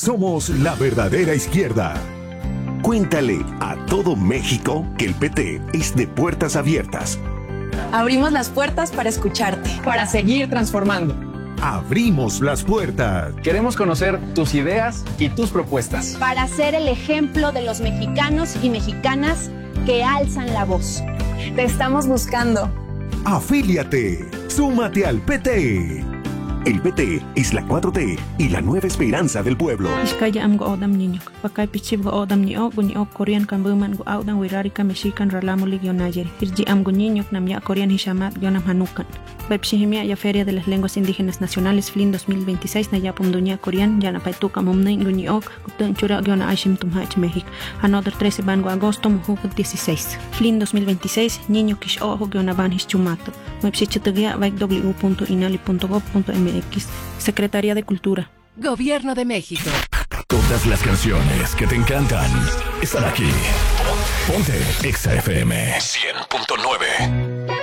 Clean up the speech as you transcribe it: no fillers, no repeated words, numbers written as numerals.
Somos la verdadera izquierda. Cuéntale a todo México que el PT es de puertas abiertas. Abrimos las puertas para escucharte. Para seguir transformando. Abrimos las puertas. Queremos conocer tus ideas y tus propuestas. Para ser el ejemplo de los mexicanos y mexicanas que alzan la voz. Te estamos buscando. Afíliate. Súmate al PT. El PT es la 4T y la nueva esperanza del pueblo. Iskaya am go odam niñok. Pakay pichib go odam niok Korean kan buman go audan wirari ka mexican ralamo ligionayer. Irji am go niñok nam ya Korean hishamat gionam hanukan. Webshihimia ya Feria de las Lenguas Indígenas Nacionales FLIN 2026 na yapum dunya Korean ya na paituka mumnain go niok kutun chura giona aishim tumhach México. Another 13 ban go agosto muhu 16. FLIN 2026 niño kish ojo giona ban hischumato. Webshichitugia www.inali.gov.mx. Secretaría de Cultura. Gobierno de México. Todas las canciones que te encantan están aquí. Ponte Exa FM 100.9.